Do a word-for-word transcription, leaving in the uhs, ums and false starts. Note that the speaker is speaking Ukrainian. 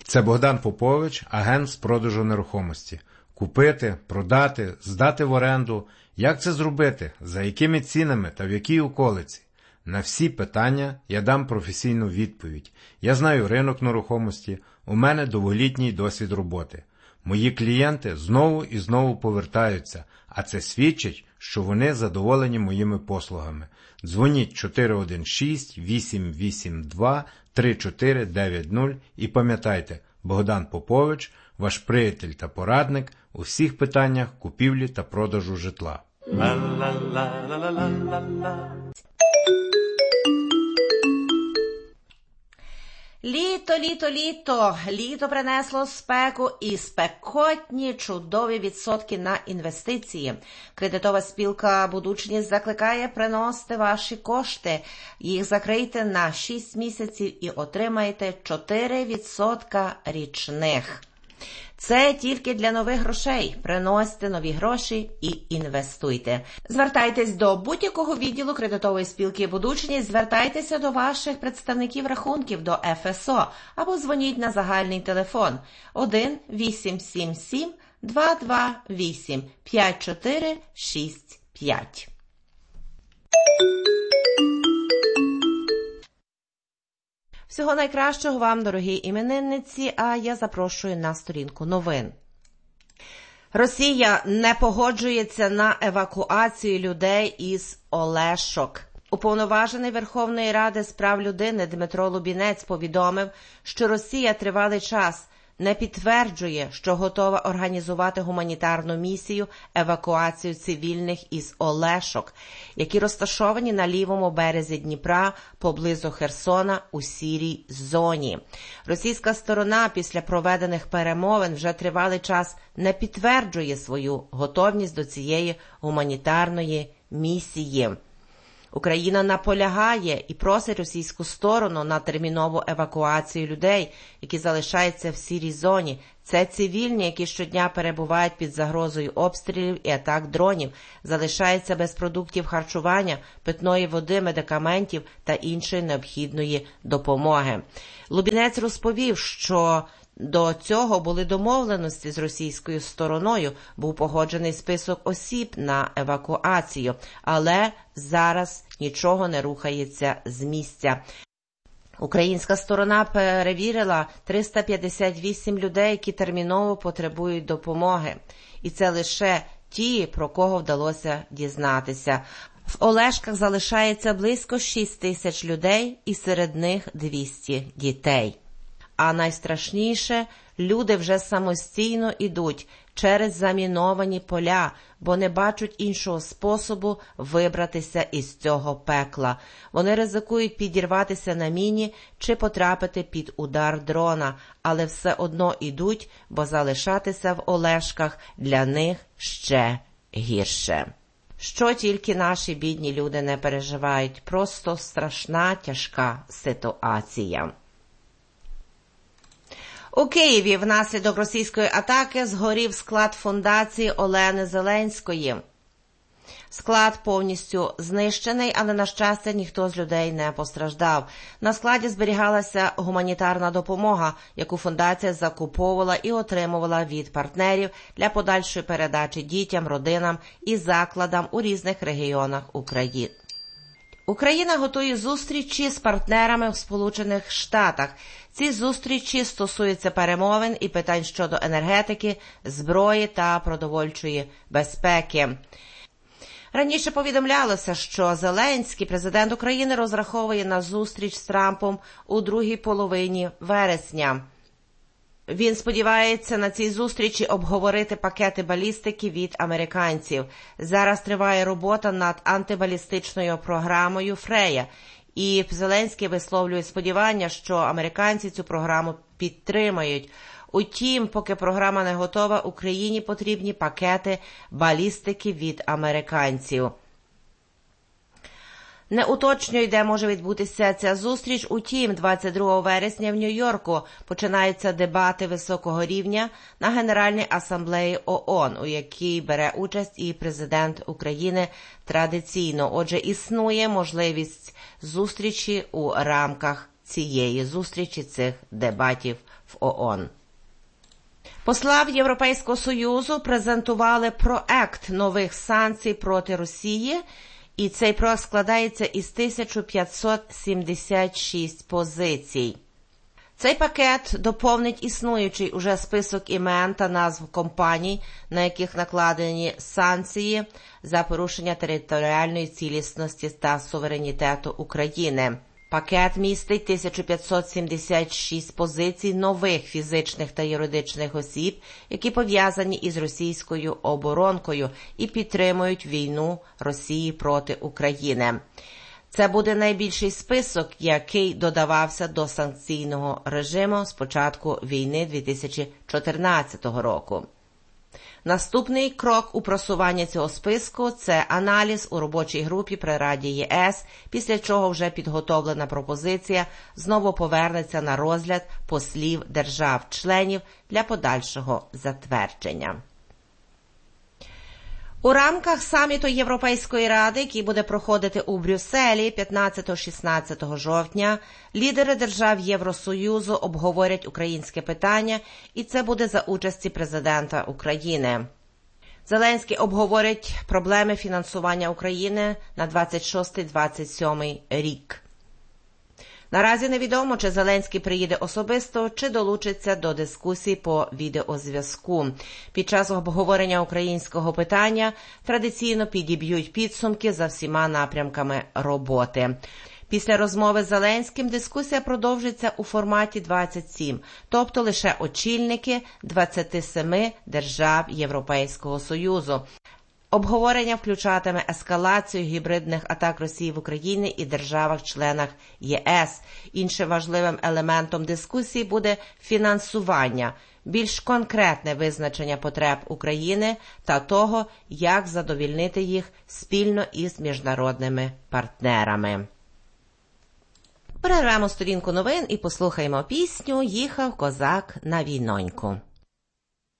Це Богдан Попович, агент з продажу нерухомості. Купити, продати, здати в оренду. Як це зробити? За якими цінами та в якій околиці? На всі питання я дам професійну відповідь. Я знаю ринок нерухомості, у мене довголітній досвід роботи. Мої клієнти знову і знову повертаються, а це свідчить, що вони задоволені моїми послугами. Дзвоніть чотири один шість вісім вісім два три чотири дев'ять нуль і пам'ятайте, Богдан Попович – ваш приятель та порадник у всіх питаннях купівлі та продажу житла. Літо, літо, літо. Літо принесло спеку і спекотні чудові відсотки на інвестиції. Кредитова спілка «Будучність» закликає приносити ваші кошти. Їх закрийте на шість місяців і отримаєте чотири відсотки річних. Це тільки для нових грошей. Приносьте нові гроші і інвестуйте. Звертайтесь до будь-якого відділу кредитової спілки «Будучність», звертайтеся до ваших представників рахунків, до еф ес о, або дзвоніть на загальний телефон один вісім сім сім два два вісім п'ять чотири шість п'ять. Всього найкращого вам, дорогі іменинниці, а я запрошую на сторінку новин. Росія не погоджується на евакуацію людей із Олешок. Уповноважений Верховної Ради з прав людини Дмитро Лубінець повідомив, що Росія тривалий час не підтверджує, що готова організувати гуманітарну місію евакуацію цивільних із Олешок, які розташовані на лівому березі Дніпра поблизу Херсона у сірій зоні. Російська сторона після проведених перемовин вже тривалий час не підтверджує свою готовність до цієї гуманітарної місії. Україна наполягає і просить російську сторону на термінову евакуацію людей, які залишаються в сірій зоні. Це цивільні, які щодня перебувають під загрозою обстрілів і атак дронів, залишаються без продуктів харчування, питної води, медикаментів та іншої необхідної допомоги. Лубінець розповів, що до цього були домовленості з російською стороною, був погоджений список осіб на евакуацію, але зараз нічого не рухається з місця. Українська сторона перевірила триста п'ятдесят вісім людей, які терміново потребують допомоги. І це лише ті, про кого вдалося дізнатися. В Олешках залишається близько шість тисяч людей, і серед них двісті дітей. А найстрашніше, люди вже самостійно ідуть через заміновані поля, бо не бачать іншого способу вибратися із цього пекла. Вони ризикують підірватися на міні чи потрапити під удар дрона, але все одно ідуть, бо залишатися в Олешках для них ще гірше. Що тільки наші бідні люди не переживають, просто страшна, тяжка ситуація. У Києві внаслідок російської атаки згорів склад фундації Олени Зеленської. Склад повністю знищений, але, на щастя, ніхто з людей не постраждав. На складі зберігалася гуманітарна допомога, яку фундація закуповувала і отримувала від партнерів для подальшої передачі дітям, родинам і закладам у різних регіонах України. Україна готує зустрічі з партнерами в Сполучених Штатах. Ці зустрічі стосуються перемовин і питань щодо енергетики, зброї та продовольчої безпеки. Раніше повідомлялося, що Зеленський, президент України, розраховує на зустріч з Трампом у другій половині вересня. Він сподівається на цій зустрічі обговорити пакети балістики від американців. Зараз триває робота над антибалістичною програмою «Фрея», і Зеленський висловлює сподівання, що американці цю програму підтримають. Утім, поки програма не готова, Україні потрібні пакети балістики від американців. Не уточнює, де може відбутися ця зустріч. Утім, двадцять другого вересня в Нью-Йорку починаються дебати високого рівня на Генеральній асамблеї ООН, у якій бере участь і президент України традиційно. Отже, існує можливість зустрічі у рамках цієї зустрічі, цих дебатів в ООН. Послав Європейського Союзу презентували проект нових санкцій проти Росії, і цей проект складається із тисяча п'ятсот сімдесят шість позицій. Цей пакет доповнить існуючий уже список імен та назв компаній, на яких накладені санкції за порушення територіальної цілісності та суверенітету України. Пакет містить тисяча п'ятсот сімдесят шість позицій нових фізичних та юридичних осіб, які пов'язані із російською оборонкою і підтримують війну Росії проти України. Це буде найбільший список, який додавався до санкційного режиму з початку війни дві тисячі чотирнадцятого року. Наступний крок у просуванні цього списку – це аналіз у робочій групі при Раді ЄС, після чого вже підготовлена пропозиція знову повернеться на розгляд послів держав-членів для подальшого затвердження. У рамках саміту Європейської Ради, який буде проходити у Брюсселі п'ятнадцятого-шістнадцятого жовтня, лідери держав Євросоюзу обговорять українське питання, і це буде за участі президента України. Зеленський обговорить проблеми фінансування України на двадцять шостий - двадцять сьомий рік. Наразі невідомо, чи Зеленський приїде особисто, чи долучиться до дискусій по відеозв'язку. Під час обговорення українського питання традиційно підіб'ють підсумки за всіма напрямками роботи. Після розмови з Зеленським дискусія продовжиться у форматі двадцять сім, тобто лише очільники двадцяти семи держав Європейського Союзу. Обговорення включатиме ескалацію гібридних атак Росії в Україні і державах-членах ЄС. Іншим важливим елементом дискусії буде фінансування, більш конкретне визначення потреб України та того, як задовільнити їх спільно із міжнародними партнерами. Перервемо сторінку новин і послухаємо пісню «Їхав козак на війноньку».